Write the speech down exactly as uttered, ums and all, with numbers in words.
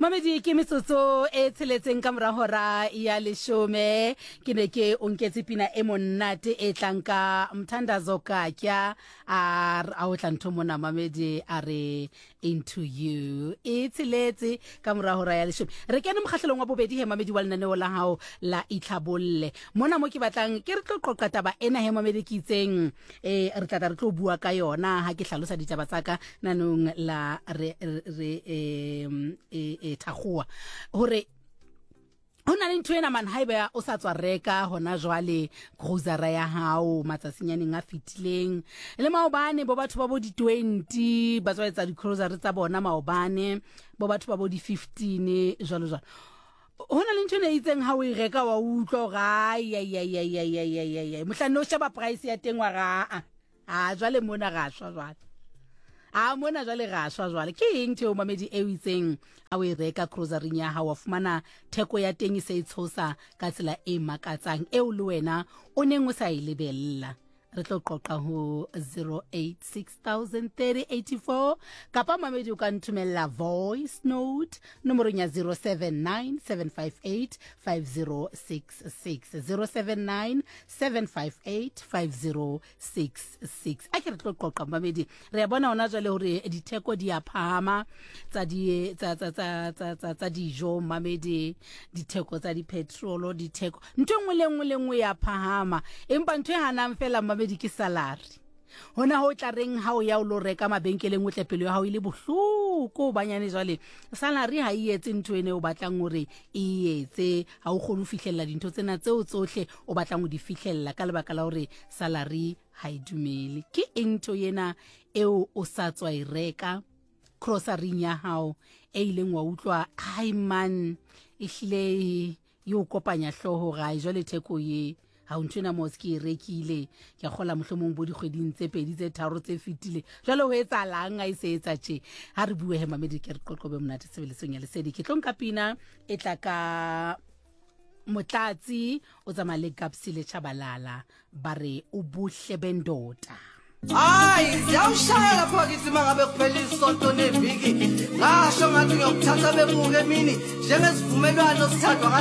Mamedi ke metsotso e tsheletseng ka mora hora ya leshome ke ne ke o nketse pina e monate e tlanka Mthandazo Katya a a o tla nthomona Mamedi a re into you e tseletse ka mora hora ya leshome re kene mokgahlelong wa bobedi he Mamedi wa lenaneo la hao la itlhabolle mona mo ke batlang ke re tlo qoqa taba ena he Mamedi ke itseng e re tla re tlo bua ka yona ha ke hlalosa ditaba tsaka nanong la re re e e thakgoa hore hona le ntho ena man haeba o sa tswa reka hona jwale grocery ya hao matsatsingyaneng a fitileng le maobane bo batho ba bo di twenty ba tswa etsa di grocery tsa bona maobane bo batho ba bo di fifteen jwalo jwalo hona le ntho ena itseng ha o e reka wa utlwa ga ya ya ya ya ya ya ya mohlano o sheba price ya teng wa ga a jwale mona ga shwa jwale a mona jwale ga shwa jwale ke eng theo Mamedi e itseng a o e reka grocery ya hao wa fumana theko ya teng e se itshosa ka tsela e makatsang e o le wena o neng o sa e lebella re tlo qoqa ho zero eight six thousand thirty eighty-four kapa Mamedi o ka nthumella voice note nomoro ya zero seven nine seven five eight five zero six six zero seven nine seven five eight five zero six six a ke re tlo qoqa Mamedi re bona ona jwale hore ditheko di a phahama tsa di tsa tsa tsa tsa tsa dijo Mamedi ditheko tsa di petrol ditheko ntwe ngwe le ngwe le ngwe ya phahama empa ntwe hanang fela Mamedi ke salary hona ho tla reng ha o ya o lo reka mabenkeleng o tle pelo ya hao ile bohloko banyane jwale salary ha e etse ntho ene o batlang hore e etse ha o khone ho fihlella dintho tsena tseo tsohle o batlang ho di fihlella ka lebaka la hore salary ha e dumele ke eng ntho yena eo o sa tswa e reka grocery ya hao e ileng wa utlwa ai man ihle yo kopanya hloho ga jwale theko ye ha o ntshena mo ski rekile ke gola mohlomong bo di kgweding tse pedi tse tharo tse fitile jalo ho etsa lang a ise etsa tje ha re bue he Mamedi ke re qoqobe monate sebeletsong ya lesedi ke tlonka pina e tla ka Motlatsi o tsama le Kapsile Chabalala bare o buhle bendota hayi siyawushaya lapha kithi mangabe kuphela isonto neviki ngasho ngathi ngiyokuthatha bemuke emini njengesivumelwano sithathwa